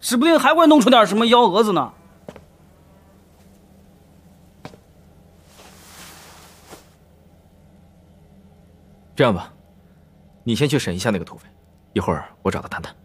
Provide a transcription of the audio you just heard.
指不定还会弄出点什么幺蛾子呢。 这样吧，你先去审一下那个土匪，一会儿我找他谈谈。